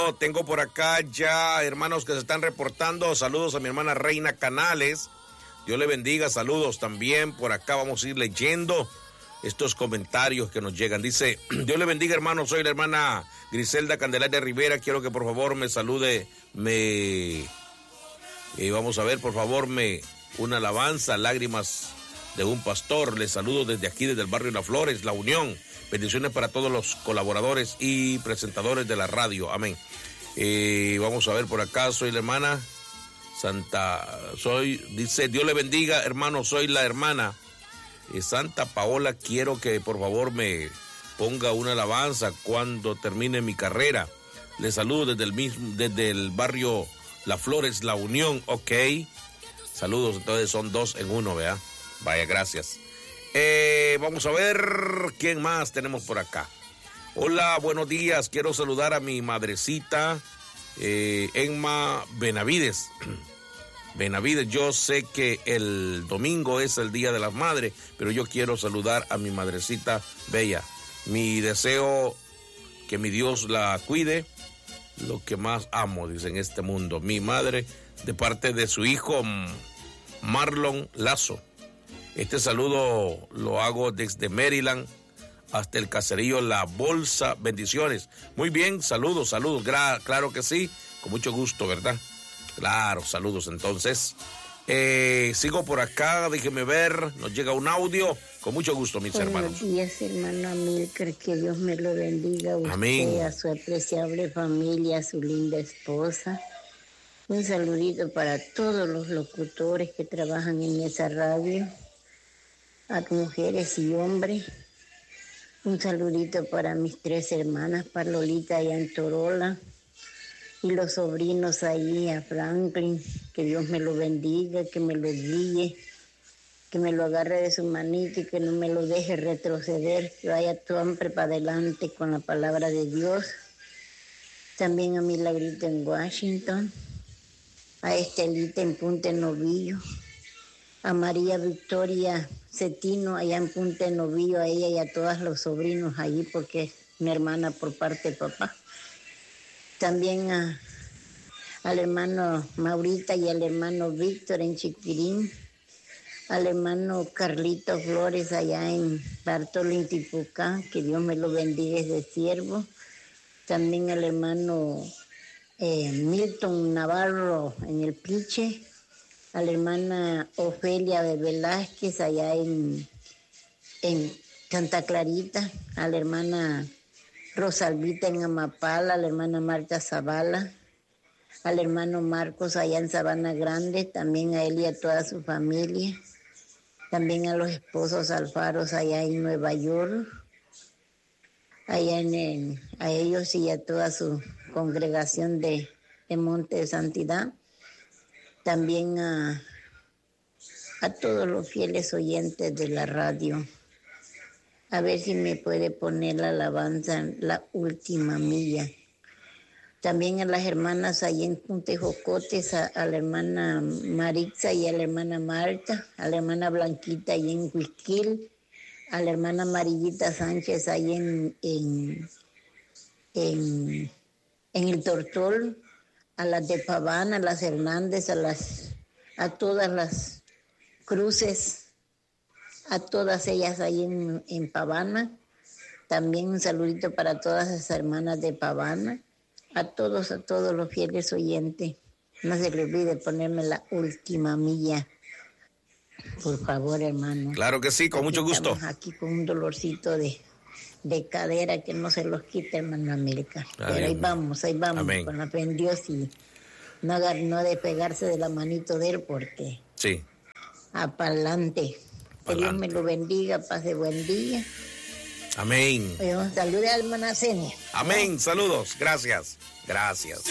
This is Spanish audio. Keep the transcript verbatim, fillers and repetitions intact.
Bueno, tengo por acá ya hermanos que se están reportando. Saludos a mi hermana Reina Canales. Dios le bendiga, saludos también. Por acá vamos a ir leyendo estos comentarios que nos llegan. Dice, Dios le bendiga, hermano, soy la hermana Griselda Candelaria Rivera. Quiero que por favor me salude, me... Eh, vamos a ver, por favor, me... una alabanza, lágrimas de un pastor. Les saludo desde aquí, desde el barrio Las Flores, La Unión. Bendiciones para todos los colaboradores y presentadores de la radio. Amén. Eh, vamos a ver por acá, soy la hermana Santa, soy, dice, Dios le bendiga, hermano, soy la hermana eh, Santa Paola. Quiero que por favor me ponga una alabanza cuando termine mi carrera. Les saludo desde el mismo, desde el barrio Las Flores, La Unión. Ok. Saludos, entonces son dos en uno, ¿verdad? Vaya, gracias. Eh, vamos a ver quién más tenemos por acá. Hola, buenos días. Quiero saludar a mi madrecita, eh, Emma Benavides. Benavides, yo sé que el domingo es el Día de las Madres, pero yo quiero saludar a mi madrecita bella. Mi deseo que mi Dios la cuide, lo que más amo, dice, en este mundo. Mi madre, de parte de su hijo Marlon Lazo. Este saludo lo hago desde Maryland hasta el caserío La Bolsa. Bendiciones. Muy bien, saludos, saludos. Gra- claro que sí, con mucho gusto, ¿verdad? Claro, saludos entonces. Eh, sigo por acá, déjeme ver, nos llega un audio. Con mucho gusto, mis Buenos hermanos. Buenos días, hermano Amílcar, que Dios me lo bendiga a usted, Amén. a su apreciable familia, a su linda esposa. Un saludito para todos los locutores que trabajan en esa radio, a mujeres y hombres. Un saludito para mis tres hermanas, Parlolita y Antorola, y los sobrinos ahí, a Franklin. Que Dios me lo bendiga, que me lo guíe, que me lo agarre de su manito y que no me lo deje retroceder, que vaya siempre para adelante con la palabra de Dios. También a Milagrita en Washington, a Estelita en Punta Novillo, a María Victoria Cetino allá en Punta Novillo, a ella y a todos los sobrinos allí, porque es mi hermana por parte de papá. También a, al hermano Maurita y al hermano Víctor en Chiquirín, al hermano Carlito Flores allá en Bartolín Tipucá, que Dios me lo bendiga desde siervo. También al hermano eh, Milton Navarro en el Piche, a la hermana Ofelia de Velázquez allá en, en Santa Clarita, a la hermana Rosalvita en Amapala, a la hermana Marta Zavala, al hermano Marcos allá en Sabana Grande, también a él y a toda su familia, también a los esposos Alfaros allá en Nueva York, allá en el, a ellos y a toda su congregación de, de Monte de Santidad, también a, a todos los fieles oyentes de la radio. A ver si me puede poner la alabanza, La Última Milla. También a las hermanas ahí en Puntejocotes, a, a la hermana Maritza y a la hermana Marta, a la hermana Blanquita ahí en Huiquil, a la hermana Amarillita Sánchez ahí en, en, en, en el Tortol, a las de Paván, a las Hernández, a, las, a todas las Cruces, a todas ellas ahí en, en Pavana. También un saludito para todas las hermanas de Pavana. A todos, a todos los fieles oyentes. No se le olvide ponerme La Última Milla. Por favor, hermano. Claro que sí, con mucho gusto. Estamos aquí con un dolorcito de, de cadera que no se los quita, hermano América. Pero ahí vamos, ahí vamos. Amén. Con la fe en Dios y no, no despegarse de la manito de él, porque... Sí. A pa'lante. Que Dios me lo bendiga, pase buen día. Amén. Saludos a hermana Senia. Amén, saludos, gracias, gracias.